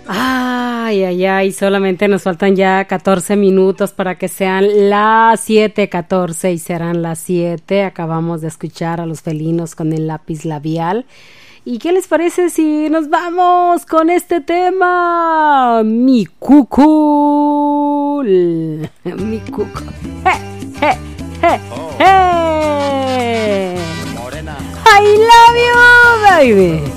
Ay, ay, ay, solamente nos faltan ya 14 minutos para que sean las 7:14 y serán las 7. Acabamos de escuchar a Los Felinos con El lápiz labial. ¿Y qué les parece si nos vamos con este tema? Mi cucul. Mi cucul. ¡Hey, hey, hey, hey! I love you, baby.